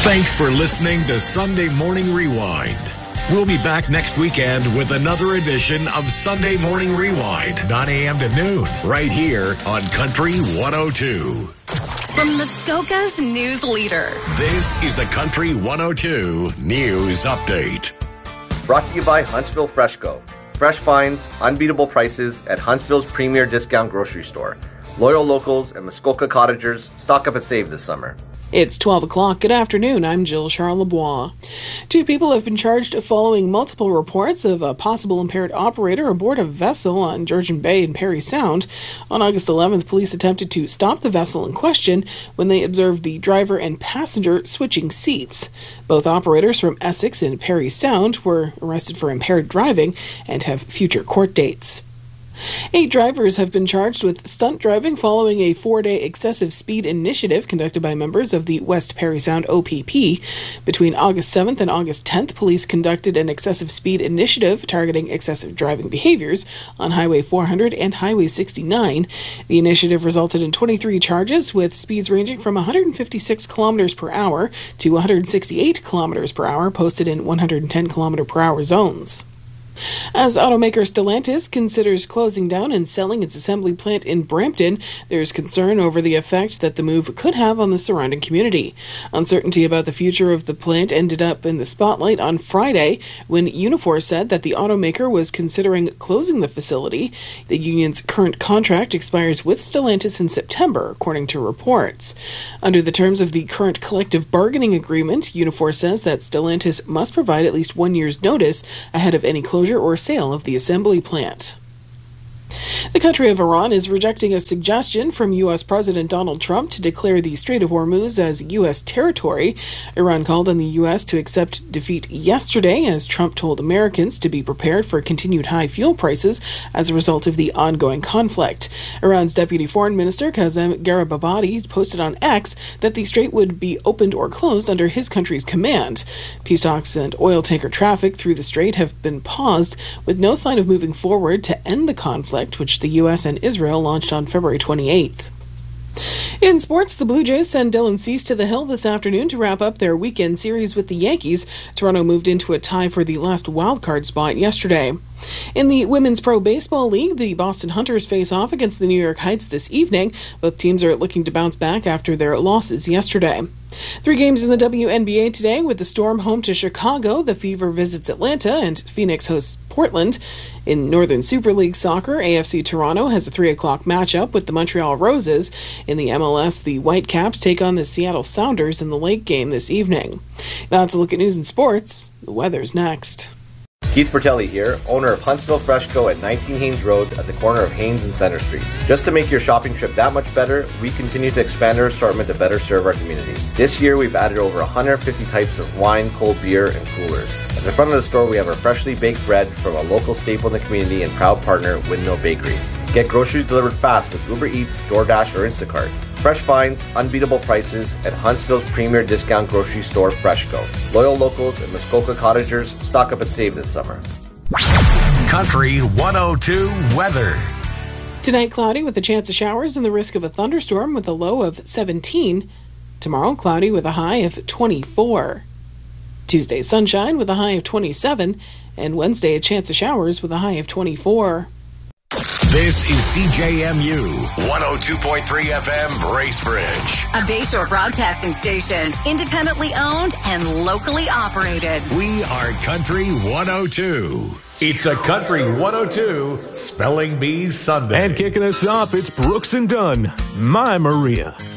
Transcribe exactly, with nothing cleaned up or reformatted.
Thanks for listening to Sunday Morning Rewind. We'll be back next weekend with another edition of Sunday Morning Rewind, nine a.m. to noon, right here on Country one oh two. From Muskoka's news leader. This is a Country one oh two News Update. Brought to you by Huntsville Freshco. Fresh finds, unbeatable prices at Huntsville's premier discount grocery store. Loyal locals and Muskoka cottagers stock up and save this summer. It's twelve o'clock. Good afternoon. I'm Jill Charlebois. Two people have been charged following multiple reports of a possible impaired operator aboard a vessel on Georgian Bay in Parry Sound. On August eleventh, police attempted to stop the vessel in question when they observed the driver and passenger switching seats. Both operators from Essex and Parry Sound were arrested for impaired driving and have future court dates. Eight drivers have been charged with stunt driving following a four-day excessive speed initiative conducted by members of the West Parry Sound O P P. Between August seventh and August tenth, police conducted an excessive speed initiative targeting excessive driving behaviors on Highway four hundred and Highway sixty-nine. The initiative resulted in twenty-three charges with speeds ranging from one hundred fifty-six kilometers per hour to one hundred sixty-eight kilometers per hour posted in one hundred ten kilometer per hour zones. As automaker Stellantis considers closing down and selling its assembly plant in Brampton, there's concern over the effect that the move could have on the surrounding community. Uncertainty about the future of the plant ended up in the spotlight on Friday when Unifor said that the automaker was considering closing the facility. The union's current contract expires with Stellantis in September, according to reports. Under the terms of the current collective bargaining agreement, Unifor says that Stellantis must provide at least one year's notice ahead of any closure or sale of the assembly plant. The country of Iran is rejecting a suggestion from U S President Donald Trump to declare the Strait of Hormuz as U S territory. Iran called on the U S to accept defeat yesterday as Trump told Americans to be prepared for continued high fuel prices as a result of the ongoing conflict. Iran's Deputy Foreign Minister Kazem Garibabadi posted on X that the strait would be opened or closed under his country's command. Peace talks and oil tanker traffic through the strait have been paused, with no sign of moving forward to end the conflict, which the U S and Israel launched on February twenty-eighth. In sports, the Blue Jays send Dylan Cease to the Hill this afternoon to wrap up their weekend series with the Yankees. Toronto moved into a tie for the last wildcard spot yesterday. In the Women's Pro Baseball League, the Boston Hunters face off against the New York Heights this evening. Both teams are looking to bounce back after their losses yesterday. Three games in the W N B A today, with the Storm home to Chicago, the Fever visits Atlanta, and Phoenix hosts Portland. In Northern Super League Soccer, A F C Toronto has a three o'clock matchup with the Montreal Roses. In the M L S, the Whitecaps take on the Seattle Sounders in the late game this evening. That's a look at news and sports. The weather's next. Keith Bertelli here, owner of Huntsville Freshco at nineteen Haynes Road at the corner of Haynes and Center Street. Just to make your shopping trip that much better, we continue to expand our assortment to better serve our community. This year, we've added over one hundred fifty types of wine, cold beer, and coolers. At the front of the store, we have our freshly baked bread from a local staple in the community and proud partner, Windmill Bakery. Get groceries delivered fast with Uber Eats, DoorDash, or Instacart. Fresh finds, unbeatable prices at Huntsville's premier discount grocery store, Freshco. Loyal locals and Muskoka cottagers stock up and save this summer. Country one oh two weather. Tonight, cloudy with a chance of showers and the risk of a thunderstorm with a low of seventeen. Tomorrow, cloudy with a high of twenty-four. Tuesday, sunshine with a high of twenty-seven. And Wednesday, a chance of showers with a high of twenty-four. This is C J M U one oh two point three F M Bracebridge. A Bayshore broadcasting station, independently owned and locally operated. We are Country one oh two. It's a Country one oh two Spelling Bee Sunday. And kicking us off, it's Brooks and Dunn, My Maria.